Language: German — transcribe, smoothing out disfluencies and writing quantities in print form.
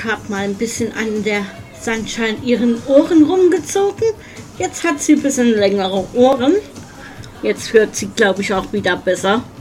Ich habe mal ein bisschen an der Sunshine ihren Ohren rumgezogen. Jetzt hat sie ein bisschen längere Ohren. Jetzt hört sie, glaube ich, auch wieder besser.